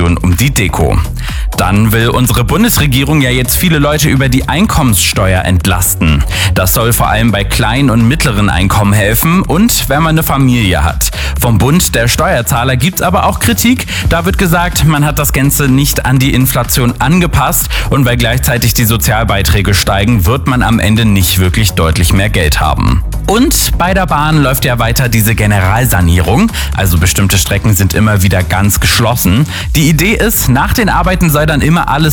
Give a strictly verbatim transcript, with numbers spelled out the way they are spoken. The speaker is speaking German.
Diskussion um die Deko. Dann will unsere Bundesregierung ja jetzt viele Leute über die Einkommenssteuer entlasten. Das soll vor allem bei kleinen und mittleren Einkommen helfen und wenn man eine Familie hat. Vom Bund der Steuerzahler gibt's aber auch Kritik. Da wird gesagt, man hat das Ganze nicht an die Inflation angepasst und weil gleichzeitig die Sozialbeiträge steigen, wird man am Ende nicht wirklich deutlich mehr Geld haben. Und bei der Bahn läuft ja weiter diese Generalsanierung, also bestimmte Strecken sind immer wieder ganz geschlossen. Die Idee ist, nach den Arbeiten soll dann immer alles